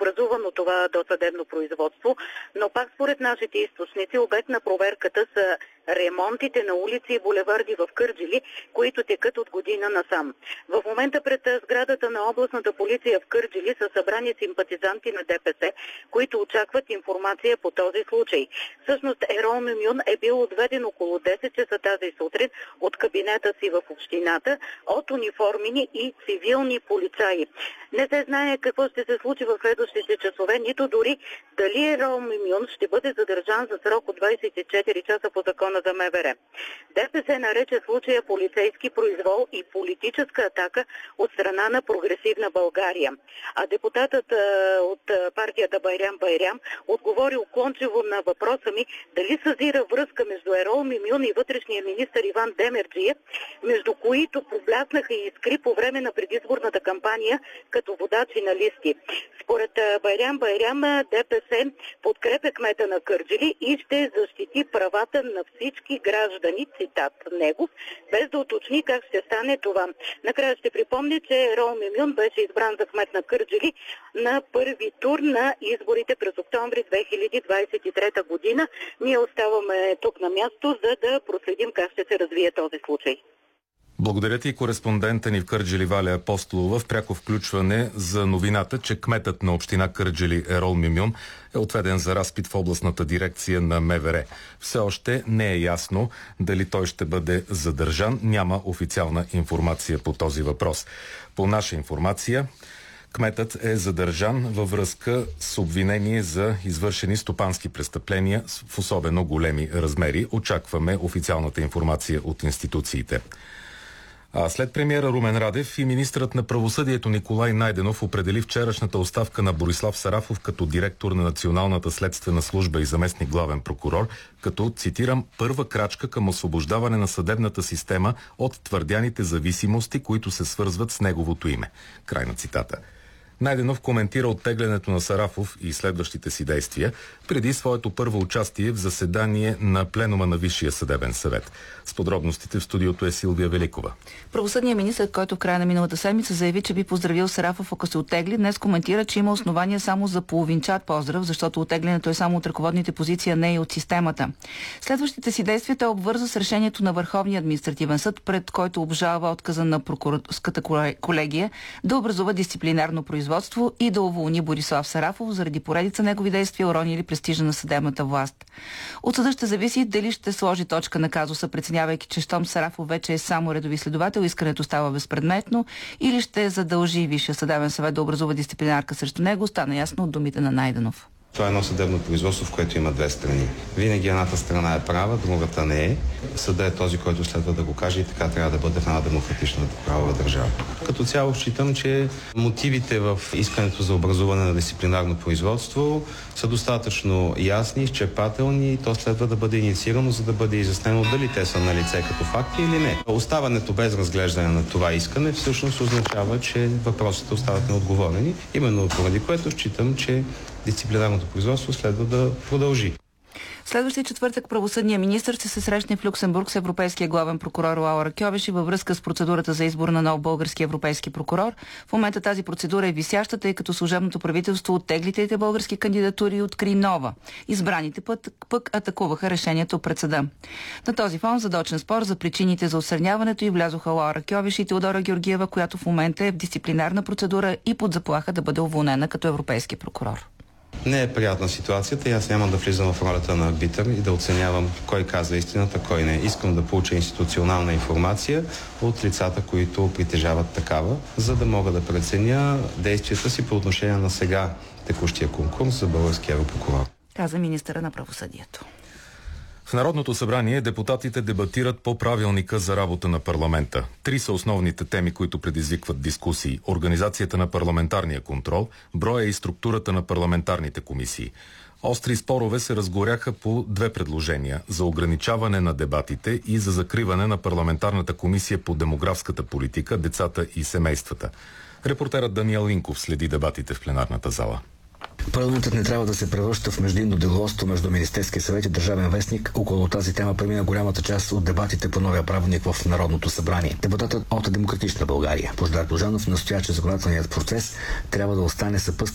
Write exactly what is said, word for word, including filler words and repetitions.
образувано това досъдебно производство, но пак според нашите източници обект на проверката са ремонтите на улици и булеварди в Кърджали, които текат от година насам. В момента пред сградата на областната полиция в Кърджали са събрани симпатизанти на ДПС, които очакват информация по този случай. Всъщност Ерол Мюмюн е бил отведен около десет часа тази сутрин от кабинета си в общината от униформени и цивилни полицаи. Не се знае какво ще се случи в следващите часове, нито дори дали Ерол Мюмюн ще бъде задържан за срок от двадесет и четири часа по закона за МВР. ДПС нарече случая полицейски произвол и политическа атака от страна на Прогресивна България. А депутатът а, от партията Байрям Байрям отговори уклончиво на въпроса ми дали съзира връзка между Ерол Мюмюн и вътрешния министър Иван Демерджиев, между които пробляснаха и искри по време на предизборната кампания като водачи на листи. Според Байрям Байрям, ДПС подкрепя кмета на Кърджали и ще защити правата на всички граждани, цитат негов, без да уточни как ще стане това. Накрая ще припомня, че Ерол Мюмюн беше избран за кмет на Кърджали на първи тур на изборите през октомври две хиляди двадесет и трета година. Ние оставаме тук на място, за да проследим как ще се развие този случай. Благодаря ти, кореспондента ни в Кърджали Валя Апостолова, в пряко включване за новината, че кметът на община Кърджали Ерол Мюмюн е отведен за разпит в областната дирекция на МВР. Все още не е ясно дали той ще бъде задържан. Няма официална информация по този въпрос. По наша информация, кметът е задържан във връзка с обвинение за извършени стопански престъпления в особено големи размери. Очакваме официалната информация от институциите. А след премиера Румен Радев и министърът на правосъдието Николай Найденов определи вчерашната оставка на Борислав Сарафов като директор на Националната следствена служба и заместник главен прокурор, като, цитирам, първа крачка към освобождаване на съдебната система от твърдяните зависимости, които се свързват с неговото име. Край на цитата. Найденов коментира оттеглянето на Сарафов и следващите си действия преди своето първо участие в заседание на пленума на Висшия съдебен съвет. С подробностите в студиото е Силвия Великова. Правосъдният министър, който в края на миналата седмица заяви, че би поздравил Сарафов, ако се оттегли, днес коментира, че има основания само за половинчат поздрав, защото оттеглянето е само от ръководните позиции, а не и от системата. Следващите си действия той обвърза с решението на Върховния административен съд, пред който обжалва отказа на прокурорската колегия да образува дисциплинарно производство и да уволни Борислав Сарафов заради поредица негови действия, уронили престижа на съдебната власт. От съда ще зависи дали ще сложи точка на казуса, преценявайки, че щом Сарафов вече е само редови следовател, искането става безпредметно, или ще задължи Висшия съдебен съвет да образува дисциплинарка срещу него, стана ясно от думите на Найденов. Това е едно съдебно производство, в което има две страни. Винаги едната страна е права, другата не е. Съдът е този, който следва да го каже и така трябва да бъде в една демократична правова държава. Като цяло считам, че мотивите в искането за образуване на дисциплинарно производство са достатъчно ясни, изчерпателни и то следва да бъде инициирано, за да бъде изяснено дали те са на лице като факти или не. Оставането без разглеждане на това искане всъщност означава, че въпросите остават неотговорени, именно поради което считам, че дисциплинарното производство следва да продължи. Следващия четвъртък правосъдният министър ще се срещне в Люксембург с европейския главен прокурор Лаура Кьовеши във връзка с процедурата за избор на нов български европейски прокурор. В момента тази процедура е висяща, тъй като служебното правителство оттегли трите български кандидатури и откри нова. Избраните път, пък атакуваха решението пред съда. На този фон задочен спор за причините за отстраняването и влязоха Лаура Кьовеши и Теодора Георгиева, която в момента е в дисциплинарна процедура и под заплаха да бъде уволнена като европейски прокурор. Не е приятна ситуацията и аз няма да влизам в ролята на арбитър и да оценявам кой каза истината, кой не. Искам да получа институционална информация от лицата, които притежават такава, за да мога да преценя действията си по отношение на сега текущия конкурс за български европрокурор. Каза министъра на правосъдието. В Народното събрание депутатите дебатират по правилника за работа на парламента. Три са основните теми, които предизвикват дискусии. Организацията на парламентарния контрол, броя и структурата на парламентарните комисии. Остри спорове се разгоряха по две предложения – за ограничаване на дебатите и за закриване на парламентарната комисия по демографската политика, децата и семействата. Репортерът Даниел Линков следи дебатите в пленарната зала. Парламентът не трябва да се превръща в междинно деловодство между Министерския съвет и Държавен вестник. Около тази тема премина голямата част от дебатите по новия правилник в Народното събрание. Депутатът от Демократична България Божидар Божанов настоя, че законодателният процес трябва да остане съпътстващ